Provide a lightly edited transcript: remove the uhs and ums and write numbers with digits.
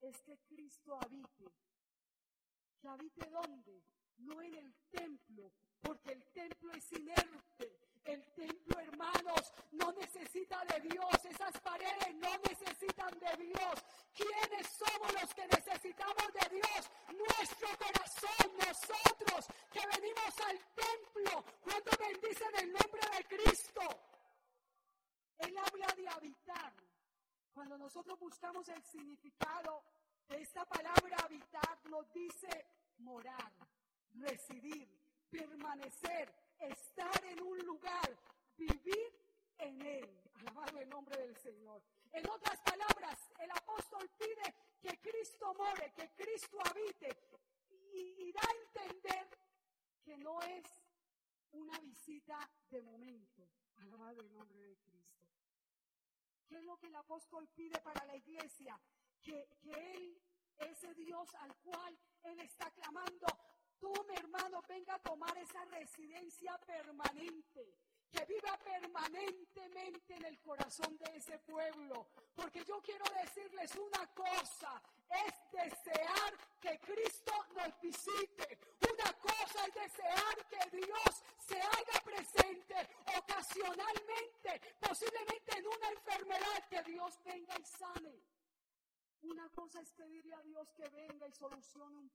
es que Cristo habite. ¿Que habite dónde? No en el templo, porque el templo es inerte. El templo, hermanos, no necesita de Dios. Esas paredes no necesitan de Dios. ¿Quiénes somos los que necesitamos de Dios? Nuestro corazón, nosotros que venimos al templo. ¿Cuántos bendicen el nombre de Cristo? Él habla de habitar. Cuando nosotros buscamos el significado de esta palabra habitar, nos dice morar, residir, permanecer, estar en un lugar, vivir en él. Alabado el nombre del Señor. En otras palabras, el apóstol pide que Cristo more, que Cristo habite y da a entender que no es una visita de momento. Alabado el nombre de Cristo. ¿Qué es lo que el apóstol pide para la iglesia? Que Él, ese Dios al cual Él está clamando, tome, hermano, venga a tomar esa residencia permanente, que viva permanentemente en el corazón de ese pueblo. Porque yo quiero decirles una cosa, es desear que Cristo nos visite. Una cosa es desear que Dios se haga presente ocasionalmente, posiblemente en una enfermedad, que Dios venga y sane. Una cosa es pedirle a Dios que venga y solucione un